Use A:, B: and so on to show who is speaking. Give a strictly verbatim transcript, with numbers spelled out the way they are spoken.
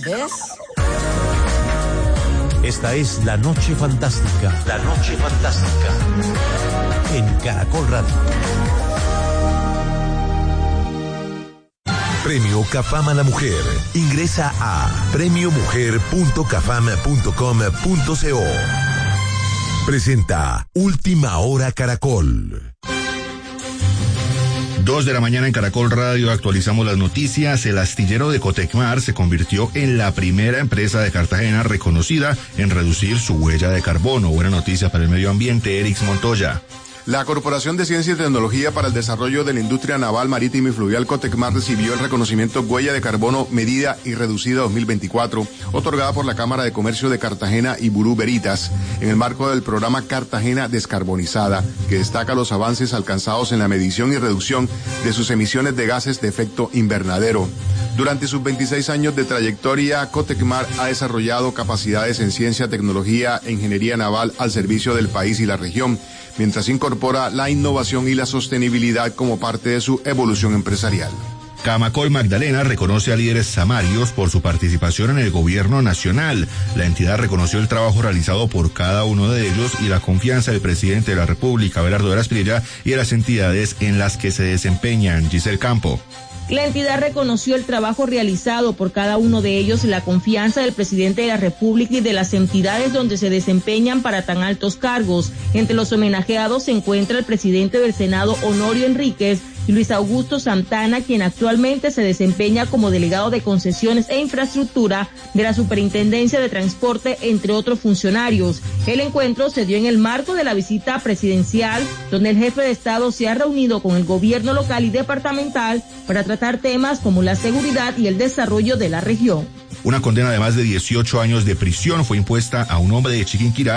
A: ¿Ves?
B: Esta es La Noche Fantástica. La Noche Fantástica. En Caracol Radio. Premio Cafam a la Mujer. Ingresa a premio mujer punto cafam punto com punto co. Presenta Última Hora Caracol.
C: Dos de la mañana en Caracol Radio, actualizamos las noticias. El astillero de Cotecmar se convirtió en la primera empresa de Cartagena reconocida en reducir su huella de carbono. Buena noticia para el medio ambiente, Erix Montoya.
D: La Corporación de Ciencia y Tecnología para el Desarrollo de la Industria Naval, Marítima y Fluvial Cotecmar recibió el reconocimiento Huella de Carbono Medida y Reducida dos mil veinticuatro, otorgada por la Cámara de Comercio de Cartagena y Burú Veritas, en el marco del programa Cartagena Descarbonizada, que destaca los avances alcanzados en la medición y reducción de sus emisiones de gases de efecto invernadero. Durante sus veintiséis años de trayectoria, Cotecmar ha desarrollado capacidades en ciencia, tecnología e ingeniería naval al servicio del país y la región, mientras incorpora la innovación y la sostenibilidad como parte de su evolución empresarial.
C: Camacol Magdalena reconoce a líderes samarios por su participación en el gobierno nacional. La entidad reconoció el trabajo realizado por cada uno de ellos y la confianza del presidente de la República, Abelardo de la Espriella, y de las entidades en las que se desempeñan. Giselle Campo.
E: La entidad reconoció el trabajo realizado por cada uno de ellos y la confianza del presidente de la República y de las entidades donde se desempeñan para tan altos cargos. Entre los homenajeados se encuentra el presidente del Senado, Honorio Enríquez, y Luis Augusto Santana, quien actualmente se desempeña como delegado de Concesiones e Infraestructura de la Superintendencia de Transporte, entre otros funcionarios. El encuentro se dio en el marco de la visita presidencial, donde el jefe de Estado se ha reunido con el gobierno local y departamental para tratar temas como la seguridad y el desarrollo de la región.
C: Una condena de más de dieciocho años de prisión fue impuesta a un hombre de Chiquinquirá